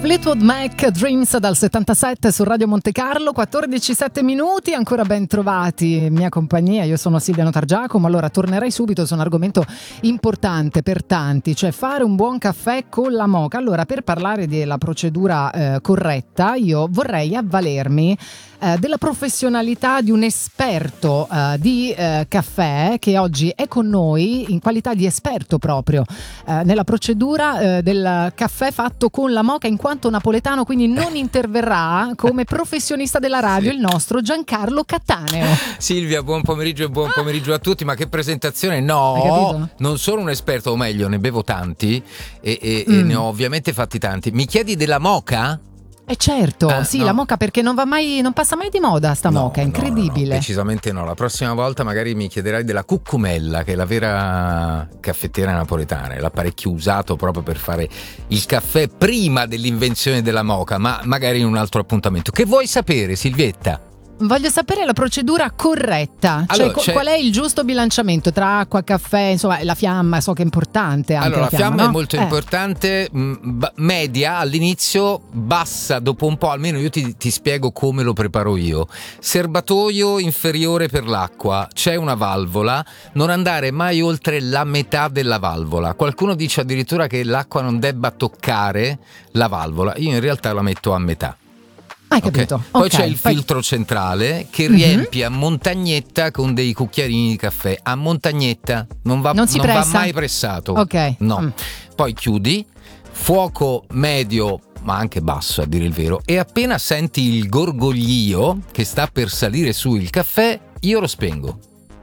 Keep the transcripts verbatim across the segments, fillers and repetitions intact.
Fleetwood Mac, Dreams dal settantasette su Radio Monte Carlo, quattordici sette minuti, ancora ben trovati in mia compagnia, io sono Silvia Notargiacomo. Allora tornerei subito su un argomento importante per tanti, cioè fare un buon caffè con la moka. Allora, per parlare della procedura eh, corretta, io vorrei avvalermi eh, della professionalità di un esperto eh, di eh, caffè che oggi è con noi in qualità di esperto proprio eh, nella procedura eh, del caffè fatto con la moka, in quanto napoletano, quindi non interverrà come professionista della radio, sì, il nostro Giancarlo Cattaneo. Silvia, buon pomeriggio e buon pomeriggio a tutti. Ma che presentazione! No, non sono un esperto, o meglio, ne bevo tanti e, e, mm. e ne ho ovviamente fatti tanti. Mi chiedi della moka? Eh certo, eh, sì, no. la moka, perché non va mai, non passa mai di moda sta no, moka, è incredibile. No, no, decisamente no. La prossima volta magari mi chiederai della cucumella, che è la vera caffettiera napoletana, l'apparecchio usato proprio per fare il caffè prima dell'invenzione della moka, ma magari in un altro appuntamento. Che vuoi sapere, Silvietta? Voglio sapere la procedura corretta, allora, cioè qual è il giusto bilanciamento tra acqua, caffè, insomma la fiamma, so che è importante anche. Allora la fiamma, fiamma no? è molto eh. importante, mh, media all'inizio, bassa dopo un po', almeno io ti, ti spiego come lo preparo io. Serbatoio inferiore per l'acqua, c'è una valvola, non andare mai oltre la metà della valvola. Qualcuno dice addirittura che l'acqua non debba toccare la valvola, io in realtà la metto a metà. Hai capito? Okay. Poi okay, c'è il poi... filtro centrale che mm-hmm. riempie a montagnetta con dei cucchiarini di caffè. A montagnetta, non va, non si non va pressa? mai pressato. Ok. No. Mm. Poi chiudi, fuoco medio ma anche basso a dire il vero, e appena senti il gorgoglio che sta per salire su il caffè, io lo spengo.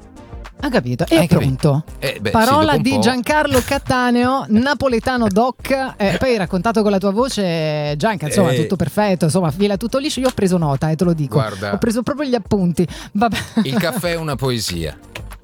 Ha capito, è Hai pronto. Eh, beh, Parola sì, di Giancarlo Cattaneo, napoletano doc. Eh, poi hai raccontato con la tua voce, Gianca, insomma, eh, tutto perfetto, insomma, fila tutto liscio. Io ho preso nota e eh, te lo dico. Guarda, ho preso proprio gli appunti. Vabbè. Il caffè è una poesia.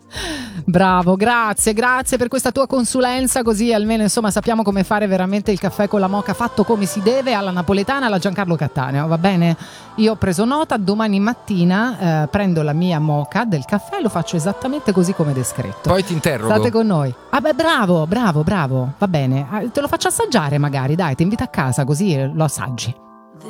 Bravo, grazie, grazie per questa tua consulenza, così almeno insomma sappiamo come fare veramente il caffè con la moka fatto come si deve, alla napoletana, alla Giancarlo Cattaneo, va bene? Io ho preso nota, domani mattina eh, prendo la mia moka del caffè e lo faccio esattamente così come descritto. Poi ti interrogo. State con noi. Ah beh, bravo, bravo, bravo, va bene, te lo faccio assaggiare magari, dai, ti invito a casa così lo assaggi.